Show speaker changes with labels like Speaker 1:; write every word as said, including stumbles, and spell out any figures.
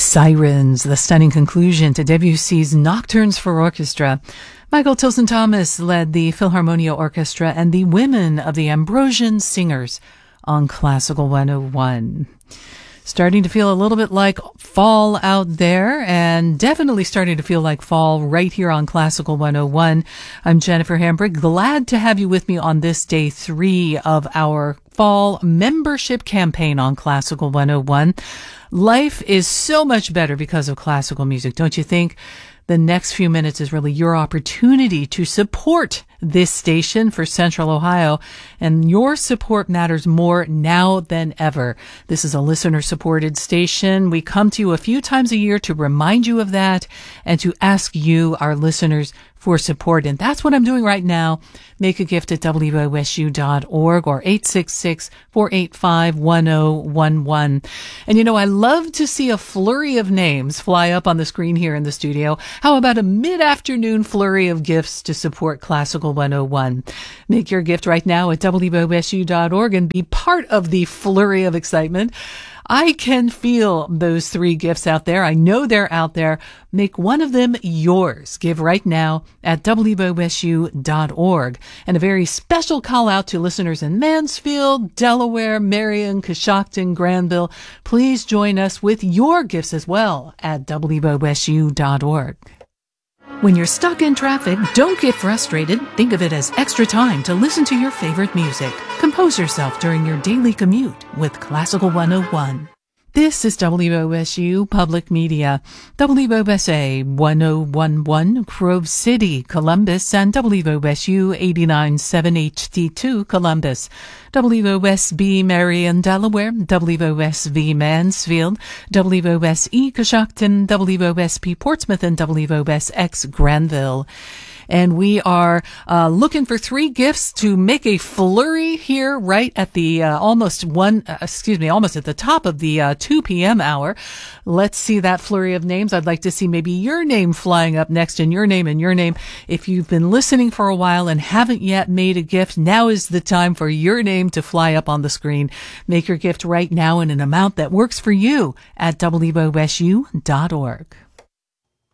Speaker 1: Sirens, the stunning conclusion to Debussy's Nocturnes for Orchestra. Michael Tilson Thomas led the Philharmonia Orchestra and the Women of the Ambrosian Singers on Classical one oh one. Starting to feel a little bit like fall out there, and definitely starting to feel like fall right here on Classical one oh one. I'm Jennifer Hambrick, glad to have you with me on this day three of our fall membership campaign on Classical one oh one. Life is so much better because of classical music, don't you think? The next few minutes is really your opportunity to support this station for Central Ohio, and your support matters more now than ever. This is a listener-supported station. We come to you a few times a year to remind you of that and to ask you, our listeners, for support. And that's what I'm doing right now. Make a gift at W O S U dot org or eight six six, four eight five, one oh one one. And you know, I love to see a flurry of names fly up on the screen here in the studio. How about a mid-afternoon flurry of gifts to support Classical one oh one? Make your gift right now at W O S U dot org and be part of the flurry of excitement. I can feel those three gifts out there. I know they're out there. Make one of them yours. Give right now at W O S U dot org. And a very special call out to listeners in Mansfield, Delaware, Marion, Coshocton, Granville. Please join us with your gifts as well at W O S U dot org. When you're stuck in traffic, don't get frustrated. Think of it as extra time to listen to your favorite music. Compose yourself during your daily commute with Classical one oh one. This is W O S U Public Media, W O S A one oh one point one, Grove City, Columbus, and W O S U eighty-nine point seven H D two, Columbus, W O S B Marion, Delaware, W O S V Mansfield, W O S E Coshocton, W O S P Portsmouth, and W O S X Granville. And we are uh, looking for three gifts to make a flurry here right at the uh, almost one, uh, excuse me, almost at the top of the uh, two p.m. hour. Let's see that flurry of names. I'd like to see maybe your name flying up next, and your name and your name. If you've been listening for a while and haven't yet made a gift, now is the time for your name to fly up on the screen. Make your gift right now in an amount that works for you at W O S U dot org.